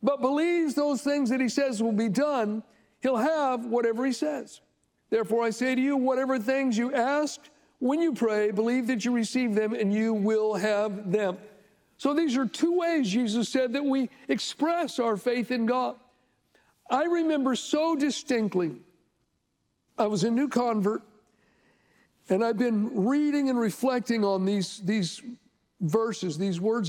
but believes those things that he says will be done, he'll have whatever he says. Therefore, I say to you, whatever things you ask when you pray, believe that you receive them and you will have them. So these are two ways, Jesus said, that we express our faith in God. I remember so distinctly, I was a new convert, and I've been reading and reflecting on these verses, these words